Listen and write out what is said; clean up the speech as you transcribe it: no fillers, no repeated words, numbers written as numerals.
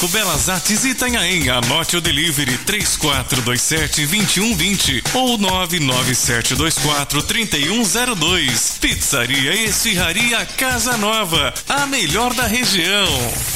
Bosco, Belas Artes e Itanhaém. Anote o delivery 3427-2120 ou 99724-3102. Pizzaria e Esfirraria Casa Nova, a melhor da região.